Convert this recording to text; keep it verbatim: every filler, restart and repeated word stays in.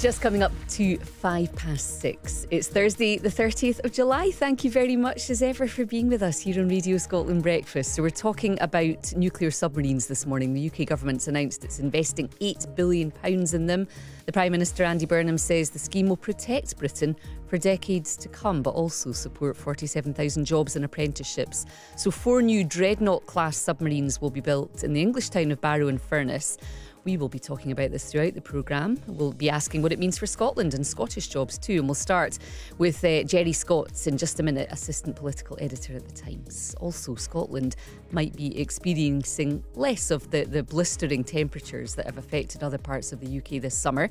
Just coming up to five past six. It's Thursday, the thirtieth of July. Thank you very much, as ever, for being with us here on Radio Scotland Breakfast. So we're talking about nuclear submarines this morning. The U K government's announced it's investing eight billion pounds in them. The Prime Minister, Andy Burnham, says the scheme will protect Britain for decades to come, but also support forty-seven thousand jobs and apprenticeships. So four new Dreadnought-class submarines will be built in the English town of Barrow-in-Furness. We will be talking about this throughout the programme. We'll be asking what it means for Scotland and Scottish jobs too. And we'll start with uh, Jerry Scott in just a minute, Assistant Political Editor at The Times. Also, Scotland might be experiencing less of the, the blistering temperatures that have affected other parts of the U K this summer.